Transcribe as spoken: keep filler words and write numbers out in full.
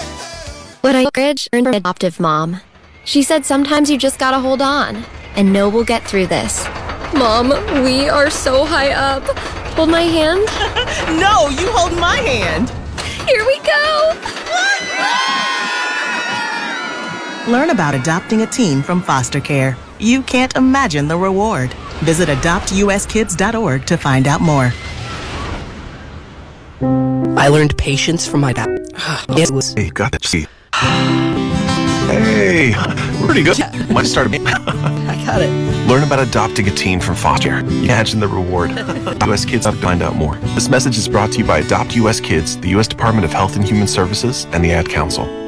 What I encourage her adoptive mom. She said sometimes you just gotta hold on, and know we'll get through this. Mom, we are so high up. Hold my hand. No, you hold my hand. Here we go. Learn about adopting a teen from foster care. You can't imagine the reward. Visit adopt u s kids dot org to find out more. I learned patience from my dad. It was. Hey, got that. See. Hey, pretty good. Might start a I got it. Learn about adopting a teen from foster care. Imagine the reward. U S Kids have to find out more. This message is brought to you by Adopt U S Kids, the U S Department of Health and Human Services, and the Ad Council.